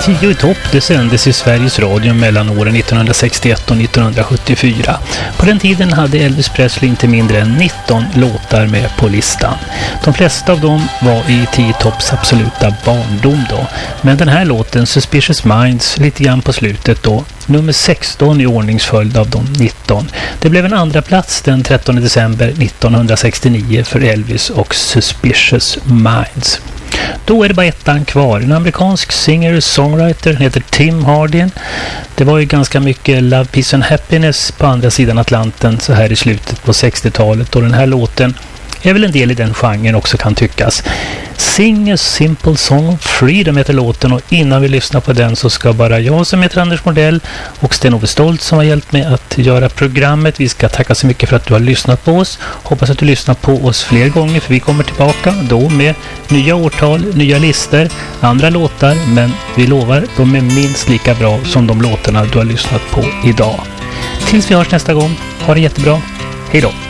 10 i topp, det sändes i Sveriges Radio mellan åren 1961 och 1974. På den tiden hade Elvis Presley inte mindre än 19 låtar med på listan. De flesta av dem var i 10 topps absoluta barndom då. Men den här låten, Suspicious Minds, lite grann på slutet då, nummer 16 i ordningsföljd av de 19. Det blev en andra plats den 13 december 1969 för Elvis och Suspicious Minds. Då är det bara ettan kvar. En amerikansk singer-songwriter heter Tim Hardin. Det var ju ganska mycket Love, Peace and Happiness på andra sidan Atlanten så här i slutet på 60-talet. Och den här låten är väl en del i den genren också kan tyckas. Sing a Simple Song of Freedom heter låten, och innan vi lyssnar på den så ska bara jag som heter Anders Mordell och Sten-Ove Stolt som har hjälpt mig att göra programmet. Vi ska tacka så mycket för att du har lyssnat på oss. Hoppas att du lyssnar på oss fler gånger, för vi kommer tillbaka då med nya årtal, nya listor, andra låtar, men vi lovar, de är minst lika bra som de låtarna du har lyssnat på idag. Tills vi hörs nästa gång, ha det jättebra. Hej då!